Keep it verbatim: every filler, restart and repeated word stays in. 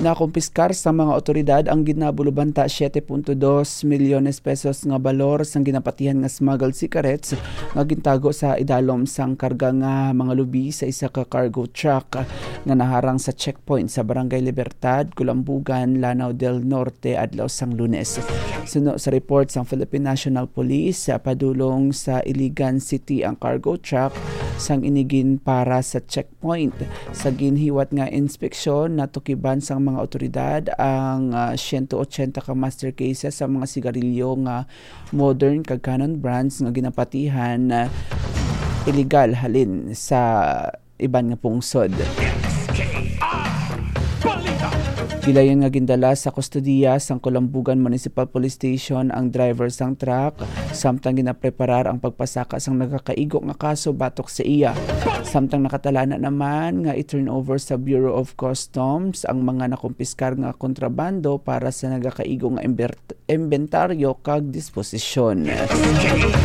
Nakumpiskar sa mga otoridad ang ginabulubanta siyete punto dos milyones pesos nga balor sang ginapatihan nga smuggled cigarettes nga gintago sa idalom sang karga nga mga lubi sa isa ka cargo truck nga naharang sa checkpoint sa Barangay Libertad, Kulambugan, Lanao del Norte adlaw sang Lunes. Suno sa report sang Philippine National Police, padulong sa Iligan City ang cargo truck sang inigin para sa checkpoint. Sa ginhiwat nga inspeksyon natukiban sang mga otoridad ang uh, one hundred eighty ka master cases sa mga sigarilyo nga modern kag Canon brands nga ginapatihan uh, illegal halin sa iban nga pungsod. Gilayon nga gindala sa kustodiya sang Kulambugan Municipal Police Station ang driver sang truck samtang ginapreparar ang pagpasaka sang nagakaigo nga kaso batok sa iya. Samtang nakatalana naman nga i-turnover sa Bureau of Customs ang mga nakumpiskar nga kontrabando para sa nagakaigo nga inventaryo kag disposisyon.